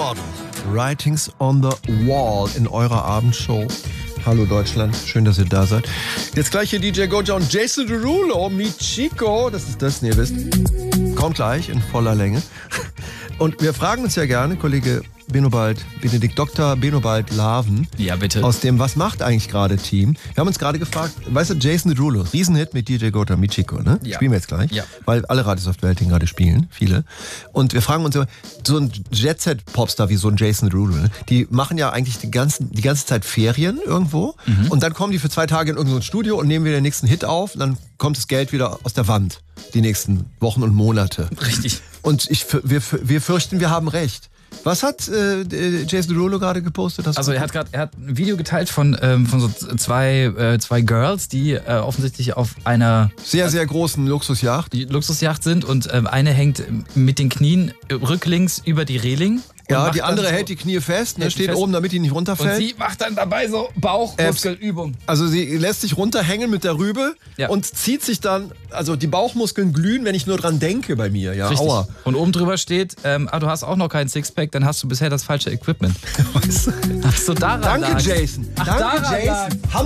Gordon. Writings on the Wall in eurer Abendshow. Hallo Deutschland, schön, dass ihr da seid. Jetzt gleich hier DJ Goja und Jason Derulo, Michiko, das ist das, ihr wisst. Kommt gleich in voller Länge. Und wir fragen uns ja gerne, Kollege Benedikt Dr. Benobald Laven. Ja, bitte. Aus dem Was macht eigentlich gerade Team? Wir haben uns gerade gefragt, weißt du, Jason Derulo, Riesenhit mit DJ Goja Michiko, ne? Ja. Spielen wir jetzt gleich. Ja. Weil alle Radios auf der Welt den gerade spielen, viele. Und wir fragen uns immer, so ein Jet-Set-Popstar wie so ein Jason Derulo, ne? Die machen ja eigentlich die ganze Zeit Ferien irgendwo. Und dann kommen die für 2 Tage in irgendein Studio und nehmen wieder den nächsten Hit auf. Und dann kommt das Geld wieder aus der Wand. Die nächsten Wochen und Monate. Richtig. Und wir fürchten, wir haben recht. Was hat Jason Derulo gerade gepostet? Also er hat ein Video geteilt von so zwei Girls, die offensichtlich auf einer sehr, sehr großen Luxusjacht. Die Luxusjacht sind und eine hängt mit den Knien rücklings über die Reling. Ja, die andere hält die Knie fest, ne, steht oben, damit die nicht runterfällt. Und sie macht dann dabei so Bauchmuskelübung. Also sie lässt sich runterhängen mit der Rübe und zieht sich dann, also die Bauchmuskeln glühen, wenn ich nur dran denke bei mir. Ja, richtig. Aua. Und oben drüber steht, du hast auch noch kein Sixpack, dann hast du bisher das falsche Equipment. Weißt du? Ach so, daran Danke, lag's. Jason. Ach, Danke, daran Jason. lag's.